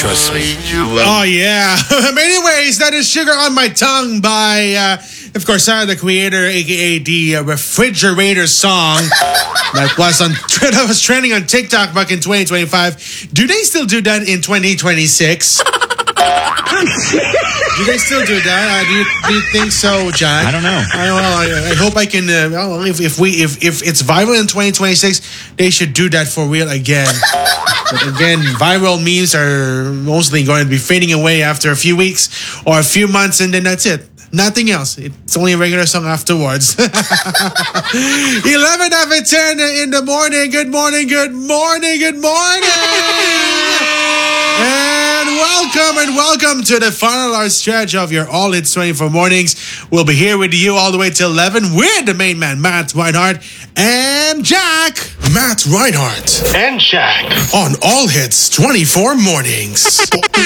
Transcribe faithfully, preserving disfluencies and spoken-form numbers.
Trust me. Oh, yeah. But anyways, that is Sugar on My Tongue by, uh, of course, Sarah the Creator, a k a the uh, Refrigerator song that was, on, that was trending on TikTok back in twenty twenty-five. Do they still do that in twenty twenty-six? Do they still do that? Uh, do, you, do you think so, John? I don't know. I, well, I, I hope I can. Uh, well, if, if we if, if it's viral in twenty twenty-six, they should do that for real again. But again, viral memes are mostly going to be fading away after a few weeks or a few months, and then that's it. Nothing else. It's only a regular song afterwards. eleven after ten in the morning. Good morning, good morning, good morning. And welcome and welcome to the final hour stretch of your All Hits twenty-four mornings. We'll be here with you all the way till eleven with the main man, Matt Reinhardt, and Jack. Matt Reinhardt and Jack on All Hits twenty-four mornings.